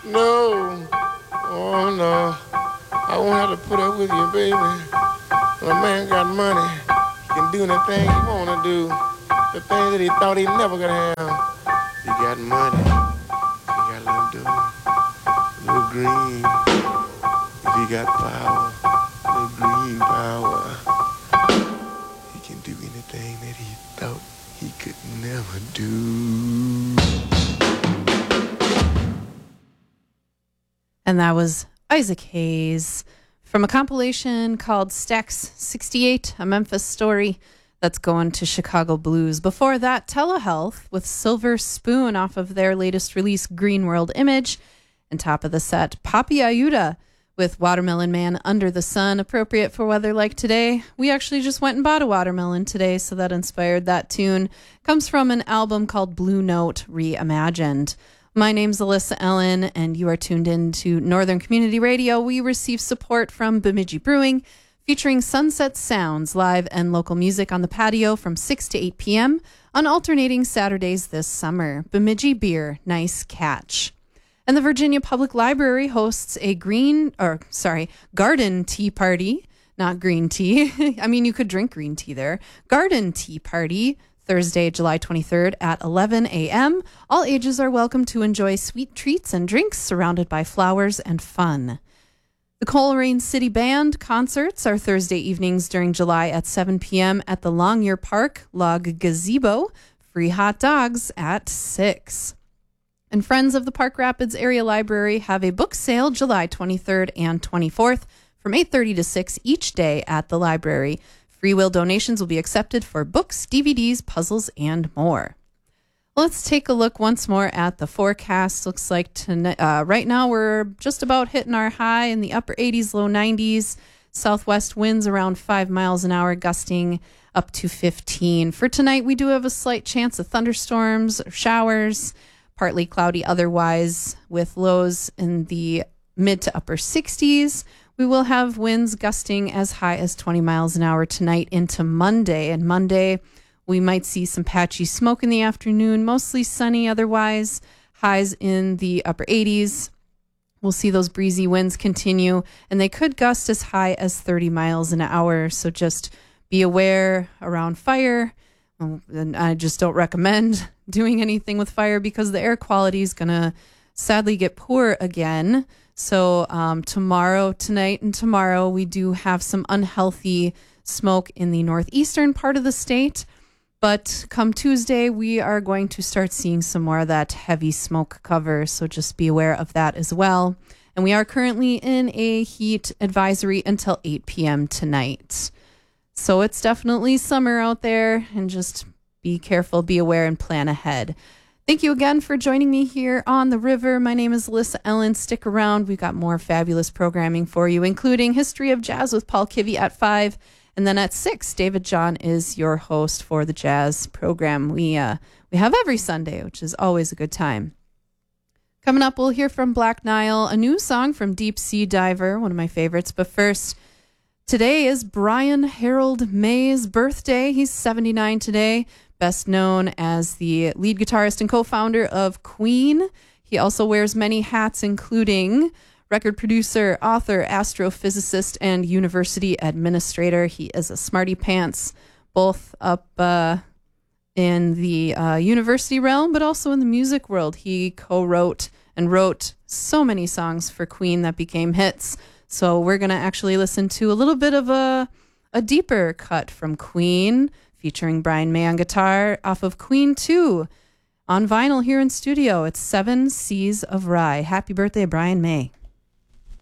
No. Oh, no. I won't have to put up with you, baby. When a man got money, he can do anything he want to do. The thing that he thought he never could have. He got money. He got a little dough. A little green. If he got power, a little green power, he can do anything that he thought he could never do. And that was Isaac Hayes from a compilation called Stax 68, a Memphis story that's going to Chicago Blues. Before that, Telehealth with Silver Spoon off of their latest release, Green World Image. And top of the set, Papi Ayuda with Watermelon Man Under the Sun, appropriate for weather like today. We actually just went and bought a watermelon today, so that inspired that tune. Comes from an album called Blue Note Reimagined. My name's Alyssa Ellen, and you are tuned in to Northern Community Radio. We receive support from Bemidji Brewing, featuring Sunset Sounds, live and local music on the patio from 6 to 8 p.m. on alternating Saturdays this summer. Bemidji Beer, nice catch. And the Virginia Public Library hosts a garden tea party, not green tea. I mean, you could drink green tea there. Garden tea party, Thursday, July 23rd at 11 a.m. All ages are welcome to enjoy sweet treats and drinks surrounded by flowers and fun. The Coleraine City Band concerts are Thursday evenings during July at 7 p.m. at the Longyear Park Log Gazebo. Free hot dogs at 6. And Friends of the Park Rapids Area Library have a book sale July 23rd and 24th from 8:30 to 6 each day at the library. Free will donations will be accepted for books, DVDs, puzzles, and more. Let's take a look once more at the forecast. Looks like tonight, right now we're just about hitting our high in the upper 80s, low 90s. Southwest winds around 5 miles an hour, gusting up to 15. For tonight, we do have a slight chance of thunderstorms or showers, partly cloudy otherwise, with lows in the mid to upper 60s. We will have winds gusting as high as 20 miles an hour tonight into Monday. And Monday, we might see some patchy smoke in the afternoon, mostly sunny otherwise, highs in the upper 80s. We'll see those breezy winds continue, and they could gust as high as 30 miles an hour. So just be aware around fire. And I just don't recommend doing anything with fire because the air quality is going to sadly get poor again. So tonight and tomorrow, we do have some unhealthy smoke in the northeastern part of the state. But come Tuesday, we are going to start seeing some more of that heavy smoke cover. So just be aware of that as well. And we are currently in a heat advisory until 8 p.m. tonight. So it's definitely summer out there, and just be careful, be aware, and plan ahead. Thank you again for joining me here on The River. My name is Alyssa Ellen. Stick around. We've got more fabulous programming for you, including History of Jazz with Paul Kivy at 5. And then at 6, David John is your host for the jazz program. We have every Sunday, which is always a good time. Coming up, we'll hear from Black Nile, a new song from Deep Sea Diver, one of my favorites. But first, today is Brian Harold May's birthday. He's 79 today. Best known as the lead guitarist and co-founder of Queen. He also wears many hats, including record producer, author, astrophysicist, and university administrator. He is a smarty pants, both up in the university realm, but also in the music world. He co-wrote and wrote so many songs for Queen that became hits. So we're going to actually listen to a little bit of a deeper cut from Queen, featuring Brian May on guitar off of Queen 2 on vinyl here in studio. It's 7 Seas of Rye. Happy birthday, Brian May.